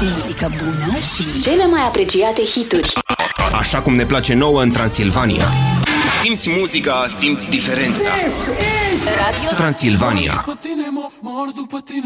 muzică bună și cele mai apreciate hituri. Așa cum ne place nouă în Transilvania. Simți muzica, simți diferența. Radio Transilvania.